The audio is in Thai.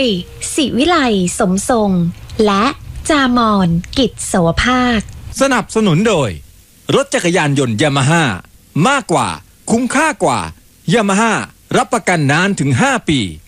ศิวิไลสมทรงและจามอนกิจโสภาคสนับสนุนโดยรถจักรยานยนต์ยามาฮ่ามากกว่าคุ้มค่ากว่ายามาฮ่ารับประกันนานถึง5 ปี